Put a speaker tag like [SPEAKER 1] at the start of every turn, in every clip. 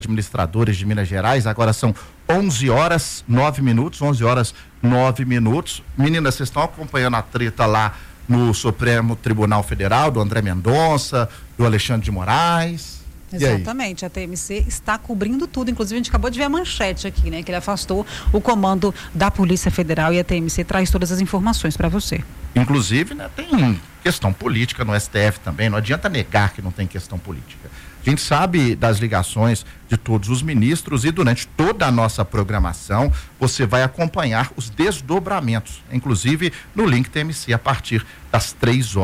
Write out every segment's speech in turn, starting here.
[SPEAKER 1] administradores de Minas Gerais. Agora são 11 horas 9 minutos. Meninas, vocês estão acompanhando a treta lá no Supremo Tribunal Federal, do André Mendonça, do Alexandre de Moraes?
[SPEAKER 2] Exatamente, a TMC está cobrindo tudo. Inclusive, a gente acabou de ver a manchete aqui, né? Que ele afastou o comando da Polícia Federal, e a TMC traz todas as informações para você.
[SPEAKER 1] Inclusive, né, tem questão política no STF também. Não adianta negar que não tem questão política. A gente sabe das ligações de todos os ministros, e durante toda a nossa programação você vai acompanhar os desdobramentos, inclusive no link TMC, a partir das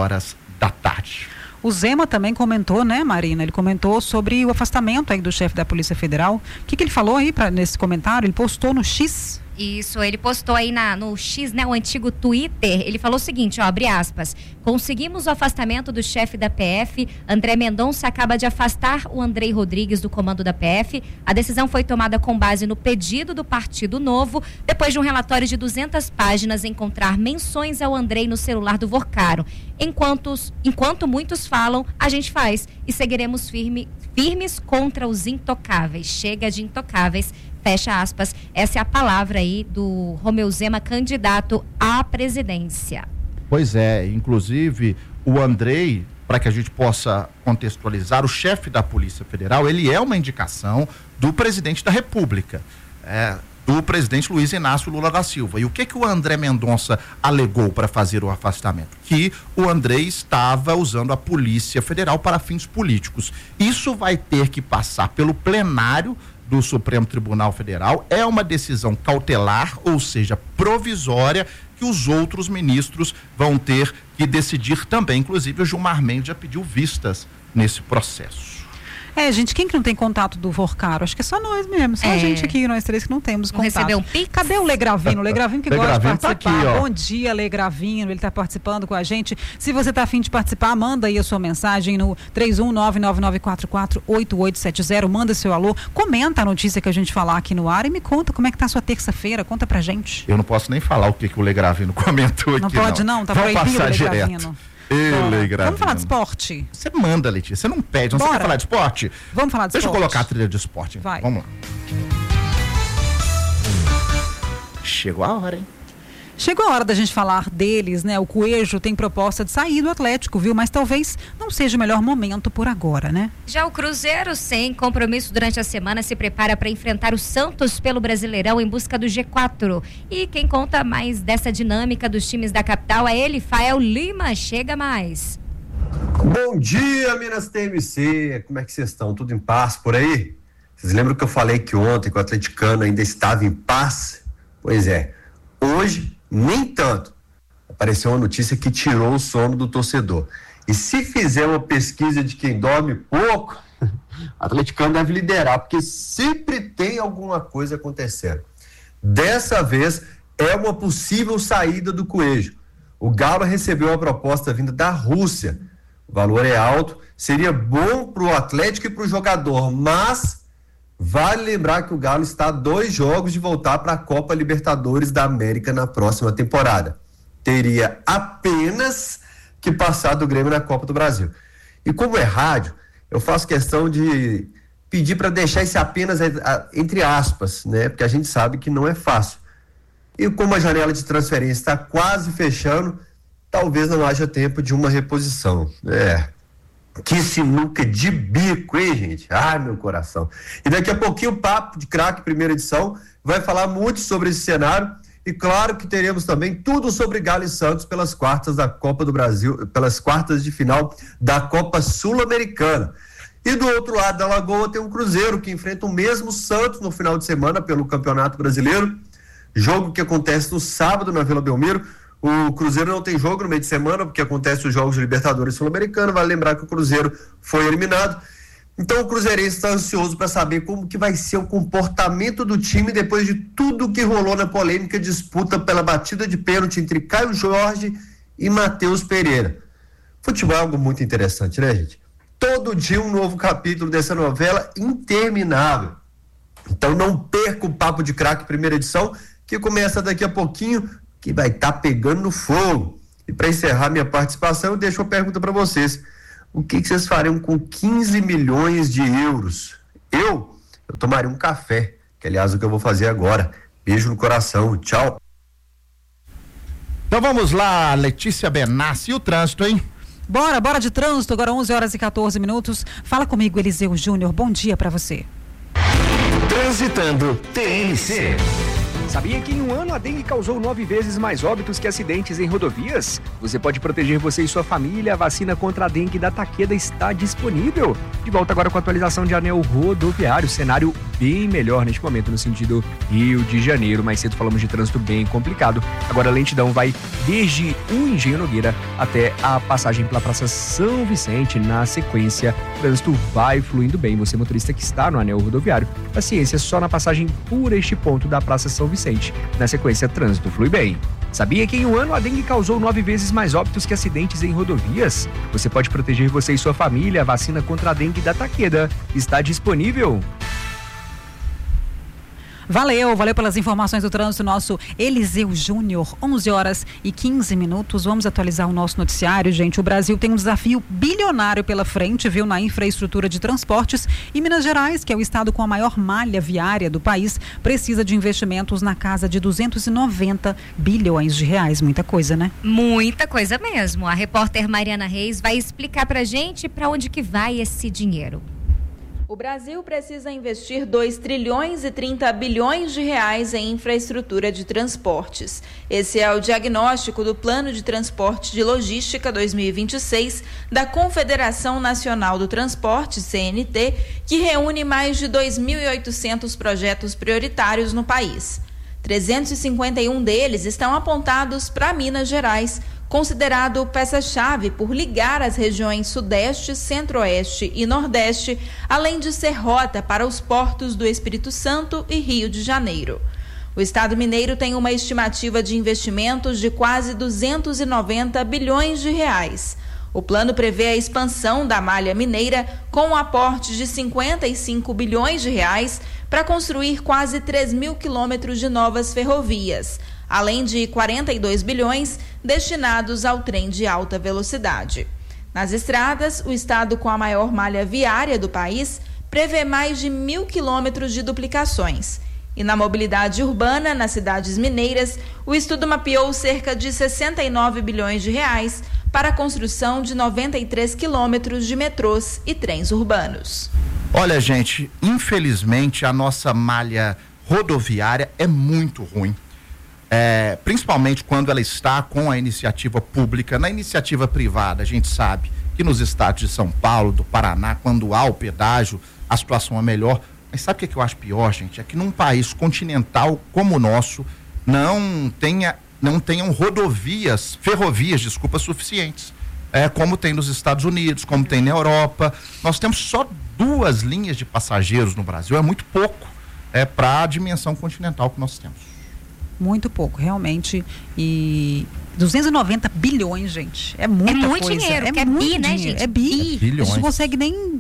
[SPEAKER 1] 3h.
[SPEAKER 2] O Zema também comentou, né, Marina? Ele comentou sobre o afastamento aí do chefe da Polícia Federal. O que ele falou aí nesse comentário? Ele postou no X?
[SPEAKER 3] Isso, ele postou aí no X, né, o antigo Twitter. Ele falou o seguinte, ó, abre aspas: conseguimos o afastamento do chefe da PF. André Mendonça acaba de afastar o Andrei Rodrigues do comando da PF. A decisão foi tomada com base no pedido do Partido Novo, depois de um relatório de 200 páginas encontrar menções ao Andrei no celular do Vorcaro. Enquanto muitos falam, a gente faz, e seguiremos firmes contra os intocáveis. Chega de intocáveis. Fecha aspas. Essa é a palavra aí do Romeu Zema, candidato à presidência.
[SPEAKER 1] Pois é, inclusive o Andrei, para que a gente possa contextualizar, o chefe da Polícia Federal, ele é uma indicação do presidente da República, do presidente Luiz Inácio Lula da Silva. E o que o André Mendonça alegou para fazer o afastamento? Que o Andrei estava usando a Polícia Federal para fins políticos. Isso vai ter que passar pelo plenário do Supremo Tribunal Federal. É uma decisão cautelar, ou seja, provisória, que os outros ministros vão ter que decidir também. Inclusive o Gilmar Mendes já pediu vistas nesse processo.
[SPEAKER 2] Gente, quem que não tem contato do Vorcaro? Acho que é só nós mesmo, só a gente aqui, nós três que não temos contato.
[SPEAKER 3] Recebeu um pix?
[SPEAKER 2] Cadê o Legravino? O Legravino que gosta de participar.
[SPEAKER 1] Tá aqui,
[SPEAKER 2] bom dia, Legravino, ele está participando com a gente. Se você está a fim de participar, manda aí a sua mensagem no 31999448870, manda seu alô, comenta a notícia que a gente falar aqui no ar e me conta como é que tá a sua terça-feira, conta pra gente.
[SPEAKER 1] Eu não posso nem falar o que o Legravino comentou aqui.
[SPEAKER 2] Não pode não? Tá
[SPEAKER 1] Vamos
[SPEAKER 2] proibido
[SPEAKER 1] passar
[SPEAKER 2] o Legravino.
[SPEAKER 1] Direto.
[SPEAKER 2] Vamos falar de esporte?
[SPEAKER 1] Você manda, Letícia, você não pede, não. Você quer falar de esporte?
[SPEAKER 2] Vamos falar de
[SPEAKER 1] Deixa
[SPEAKER 2] esporte.
[SPEAKER 1] eu colocar a trilha de esporte.
[SPEAKER 2] Vai.
[SPEAKER 1] Vamos lá. Chegou a hora, hein?
[SPEAKER 2] Chegou a hora da gente falar deles, né? O Coelho tem proposta de sair do Atlético, viu? Mas talvez não seja o melhor momento por agora, né?
[SPEAKER 3] Já o Cruzeiro, sem compromisso durante a semana, se prepara para enfrentar o Santos pelo Brasileirão em busca do G4. E quem conta mais dessa dinâmica dos times da capital é ele, Fael Lima. Chega mais.
[SPEAKER 4] Bom dia, Minas TMC. Como é que vocês estão? Tudo em paz por aí? Vocês lembram que eu falei que ontem que o atleticano ainda estava em paz? Pois é. Hoje, nem tanto. Apareceu uma notícia que tirou o sono do torcedor. E se fizer uma pesquisa de quem dorme pouco, o atleticano deve liderar, porque sempre tem alguma coisa acontecendo. Dessa vez, é uma possível saída do Coelho. O Galo recebeu uma proposta vinda da Rússia. O valor é alto, seria bom para o Atlético e para o jogador, mas vale lembrar que o Galo está a 2 jogos de voltar para a Copa Libertadores da América na próxima temporada. Teria apenas que passar do Grêmio na Copa do Brasil. E como é rádio, eu faço questão de pedir para deixar esse apenas entre aspas, né? Porque a gente sabe que não é fácil. E como a janela de transferência está quase fechando, talvez não haja tempo de uma reposição. Que sinuca de bico, hein, gente? Ai, meu coração. E daqui a pouquinho o Papo de Craque, primeira edição, vai falar muito sobre esse cenário. E claro que teremos também tudo sobre Galo e Santos pelas quartas da Copa do Brasil, pelas quartas de final da Copa Sul-Americana. E do outro lado da Lagoa tem um Cruzeiro que enfrenta o mesmo Santos no final de semana pelo Campeonato Brasileiro. Jogo que acontece no sábado na Vila Belmiro. O Cruzeiro não tem jogo no meio de semana, porque acontece os jogos de Libertadores Sul-Americano. Vale lembrar que o Cruzeiro foi eliminado. Então o Cruzeirense está ansioso para saber como que vai ser o comportamento do time depois de tudo que rolou na polêmica disputa pela batida de pênalti entre Caio Jorge e Matheus Pereira. Futebol é algo muito interessante, né, gente? Todo dia um novo capítulo dessa novela interminável. Então não perca o Papo de Craque primeira edição, que começa daqui a pouquinho, que vai estar pegando no fogo. E para encerrar minha participação, eu deixo uma pergunta para vocês. O que vocês fariam com 15 milhões de euros? Eu eu tomaria um café, que aliás é o que eu vou fazer agora. Beijo no coração, tchau.
[SPEAKER 1] Então vamos lá, Letícia Benassi, e o trânsito, hein?
[SPEAKER 2] Bora de trânsito, agora 11h14. Fala comigo, Eliseu Júnior, bom dia pra você.
[SPEAKER 5] Transitando TMC.
[SPEAKER 6] Sabia que em um ano a dengue causou 9 vezes mais óbitos que acidentes em rodovias? Você pode proteger você e sua família. A vacina contra a dengue da Takeda está disponível. De volta agora com a atualização de anel rodoviário. Cenário bem melhor neste momento no sentido Rio de Janeiro. Mais cedo falamos de trânsito bem complicado. Agora a lentidão vai desde o Engenho Nogueira até a passagem pela Praça São Vicente. Na sequência, o trânsito vai fluindo bem. Você, motorista que está no anel rodoviário, paciência, só na passagem por este ponto da Praça São Vicente. Na sequência, trânsito flui bem. Sabia que em um ano a dengue causou 9 vezes mais óbitos que acidentes em rodovias? Você pode proteger você e sua família. A vacina contra a dengue da Takeda está disponível.
[SPEAKER 2] Valeu pelas informações do trânsito, nosso Eliseu Júnior, 11h15. Vamos atualizar o nosso noticiário, gente. O Brasil tem um desafio bilionário pela frente, viu, na infraestrutura de transportes, e Minas Gerais, que é o estado com a maior malha viária do país, precisa de investimentos na casa de 290 bilhões de reais. Muita coisa, né?
[SPEAKER 3] Muita coisa mesmo. A repórter Mariana Reis vai explicar pra gente para onde que vai esse dinheiro.
[SPEAKER 7] O Brasil precisa investir 2 trilhões e 30 bilhões de reais em infraestrutura de transportes. Esse é o diagnóstico do Plano de Transporte e Logística 2026 da Confederação Nacional do Transporte, CNT, que reúne mais de 2.800 projetos prioritários no país. 351 deles estão apontados para Minas Gerais, considerado peça-chave por ligar as regiões Sudeste, Centro-Oeste e Nordeste, além de ser rota para os portos do Espírito Santo e Rio de Janeiro. O Estado mineiro tem uma estimativa de investimentos de quase 290 bilhões de reais. O plano prevê a expansão da malha mineira com um aporte de 55 bilhões de reais para construir quase 3.000 quilômetros de novas ferrovias, além de 42 bilhões destinados ao trem de alta velocidade. Nas estradas, o estado com a maior malha viária do país prevê mais de 1.000 quilômetros de duplicações. E na mobilidade urbana, nas cidades mineiras, o estudo mapeou cerca de 69 bilhões de reais para a construção de 93 quilômetros de metrôs e trens urbanos.
[SPEAKER 1] Olha, gente, infelizmente a nossa malha rodoviária é muito ruim. Principalmente quando ela está com a iniciativa pública. Na iniciativa privada, a gente sabe que nos estados de São Paulo, do Paraná, quando há o pedágio, a situação é melhor. Mas sabe o que eu acho pior, gente? É que num país continental como o nosso, não tenham ferrovias suficientes. Como tem nos Estados Unidos, como tem na Europa. Nós temos só 2 linhas de passageiros no Brasil. É muito pouco para a dimensão continental que nós temos.
[SPEAKER 2] Muito pouco, realmente. E 290 bilhões, gente. É muita coisa.
[SPEAKER 3] Dinheiro, é muito dinheiro, né, gente?
[SPEAKER 2] É bi.
[SPEAKER 1] Bilhões.
[SPEAKER 2] A gente não consegue nem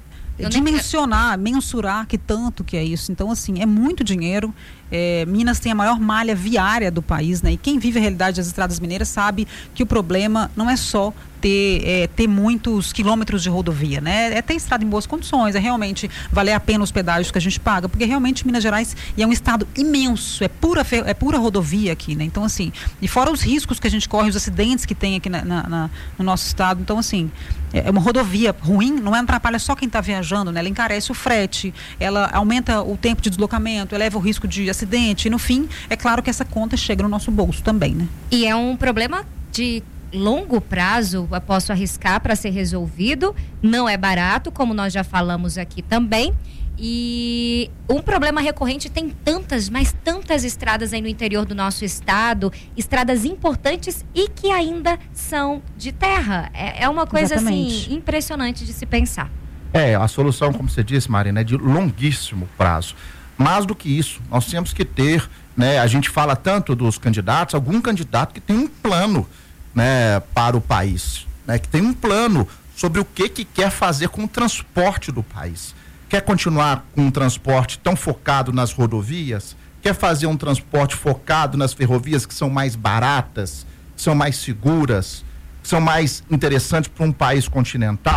[SPEAKER 2] mensurar que tanto que é isso. Então, assim, é muito dinheiro. Minas tem a maior malha viária do país, né? E quem vive a realidade das estradas mineiras sabe que o problema não é só ter muitos quilômetros de rodovia, né? É ter estrada em boas condições, é realmente valer a pena os pedágios que a gente paga, porque realmente Minas Gerais é um estado imenso, é pura rodovia aqui, né? Então, assim, e fora os riscos que a gente corre, os acidentes que tem aqui no nosso estado. Então, assim, é uma rodovia ruim, não atrapalha só quem está viajando, né? Ela encarece o frete, ela aumenta o tempo de deslocamento, eleva o risco de acidente, e no fim, é claro que essa conta chega no nosso bolso também, né?
[SPEAKER 3] E é um problema de longo prazo, eu posso arriscar para ser resolvido, não é barato, como nós já falamos aqui também, e um problema recorrente, tem tantas estradas aí no interior do nosso estado, estradas importantes e que ainda são de terra, é uma coisa assim impressionante de se pensar.
[SPEAKER 1] A solução, como você disse, Marina, é de longuíssimo prazo. Mais do que isso, nós temos que ter, né, a gente fala tanto dos candidatos, algum candidato que tem um plano, né, para o país, né, que tem um plano sobre o que quer fazer com o transporte do país. Quer continuar com um transporte tão focado nas rodovias? Quer fazer um transporte focado nas ferrovias que são mais baratas, que são mais seguras, que são mais interessantes para um país continental?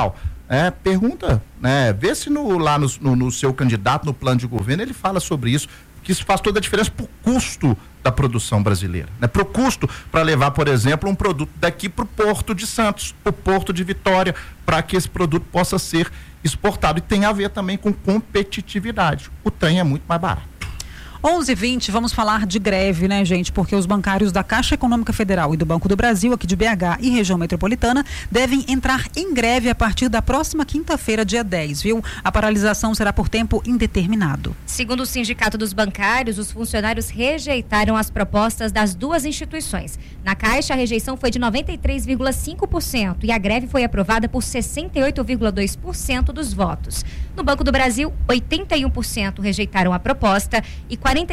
[SPEAKER 1] Pergunta, né? Vê se lá no seu candidato, no plano de governo, ele fala sobre isso, que isso faz toda a diferença pro custo da produção brasileira, né? Pro custo para levar, por exemplo, um produto daqui pro Porto de Santos, pro Porto de Vitória, para que esse produto possa ser exportado. E tem a ver também com competitividade. O trem é muito mais barato.
[SPEAKER 2] 11h20, vamos falar de greve, né, gente? Porque os bancários da Caixa Econômica Federal e do Banco do Brasil, aqui de BH e região metropolitana, devem entrar em greve a partir da próxima quinta-feira, dia 10, viu? A paralisação será por tempo indeterminado.
[SPEAKER 3] Segundo o Sindicato dos Bancários, os funcionários rejeitaram as propostas das duas instituições. Na Caixa, a rejeição foi de 93,5% e a greve foi aprovada por 68,2% dos votos. No Banco do Brasil, 81% rejeitaram a proposta e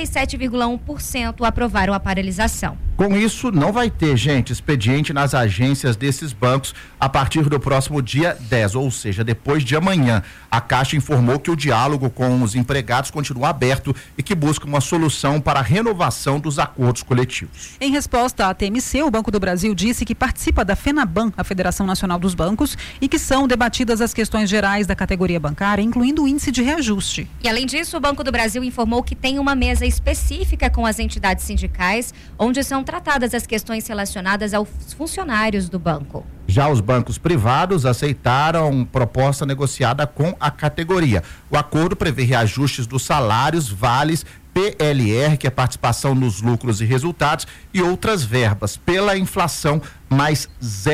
[SPEAKER 3] 47,1% aprovaram a paralisação.
[SPEAKER 1] Com isso, não vai ter, gente, expediente nas agências desses bancos a partir do próximo dia 10, ou seja, depois de amanhã. A Caixa informou que o diálogo com os empregados continua aberto e que busca uma solução para a renovação dos acordos coletivos.
[SPEAKER 2] Em resposta à TMC, o Banco do Brasil disse que participa da FENABAN, a Federação Nacional dos Bancos, e que são debatidas as questões gerais da categoria bancária, incluindo o índice de reajuste.
[SPEAKER 3] E além disso, o Banco do Brasil informou que tem uma mesa específica com as entidades sindicais, onde são tratadas as questões relacionadas aos funcionários do banco.
[SPEAKER 1] Já os bancos privados aceitaram proposta negociada com a categoria. O acordo prevê reajustes dos salários, vales, PLR, que é participação nos lucros e resultados, e outras verbas, pela inflação, mais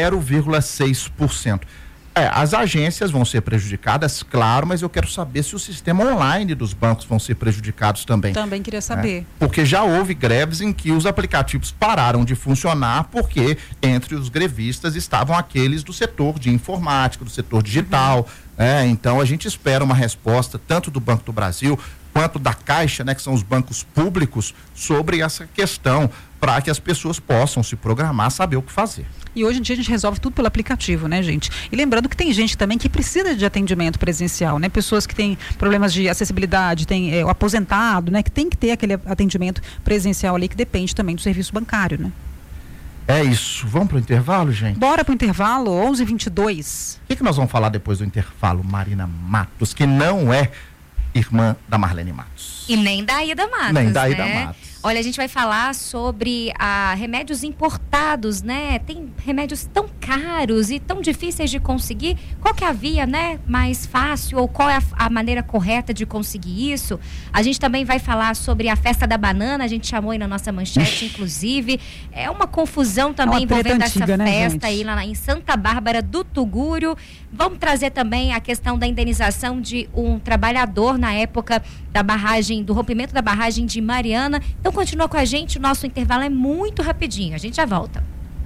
[SPEAKER 1] 0,6%. As agências vão ser prejudicadas, claro, mas eu quero saber se o sistema online dos bancos vão ser prejudicados também.
[SPEAKER 2] Também queria saber.
[SPEAKER 1] Porque já houve greves em que os aplicativos pararam de funcionar porque entre os grevistas estavam aqueles do setor de informática, do setor digital. Então a gente espera uma resposta tanto do Banco do Brasil quanto da Caixa, né, que são os bancos públicos, sobre essa questão, para que as pessoas possam se programar, saber o que fazer.
[SPEAKER 2] E hoje em dia a gente resolve tudo pelo aplicativo, né, gente? E lembrando que tem gente também que precisa de atendimento presencial, né? Pessoas que têm problemas de acessibilidade, tem o aposentado, né? Que tem que ter aquele atendimento presencial ali, que depende também do serviço bancário, né?
[SPEAKER 1] É isso. Vamos pro intervalo, gente?
[SPEAKER 2] Bora pro intervalo, 11h22.
[SPEAKER 1] O que nós vamos falar depois do intervalo, Marina Matos, que não é irmã da Marlene Matos.
[SPEAKER 3] E nem da Aida Matos,
[SPEAKER 1] nem da Aida Matos.
[SPEAKER 3] Olha, a gente vai falar sobre remédios importados, né? Tem remédios tão caros e tão difíceis de conseguir. Qual que é a via, né, mais fácil, ou qual é a maneira correta de conseguir isso? A gente também vai falar sobre a festa da banana, a gente chamou aí na nossa manchete, inclusive. É uma confusão também envolvendo essa festa aí lá em Santa Bárbara do Tugúrio. Vamos trazer também a questão da indenização de um trabalhador na época da barragem, do rompimento da barragem de Mariana. Então continua com a gente, o nosso intervalo é muito rapidinho, a gente já volta.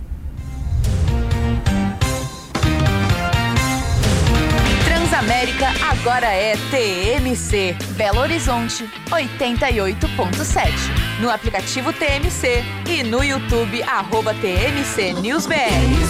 [SPEAKER 5] Transamérica agora é TMC, Belo Horizonte 88.7. No aplicativo TMC e no YouTube @TMC News BR.